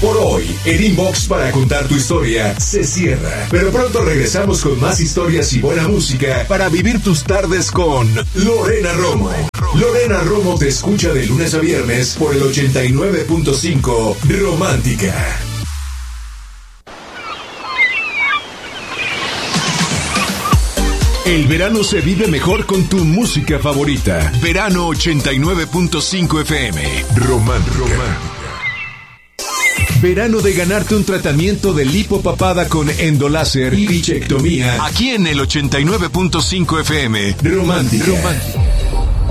Por hoy, el inbox para contar tu historia se cierra. Pero pronto regresamos con más historias y buena música para vivir tus tardes con Lorena Romo. Lorena Romo te escucha de lunes a viernes por el 89.5 Romántica. El verano se vive mejor con tu música favorita. Verano 89.5 FM. Romántica. Verano de ganarte un tratamiento de lipopapada con endoláser y bichectomía. Aquí en el 89.5 FM. Romántica.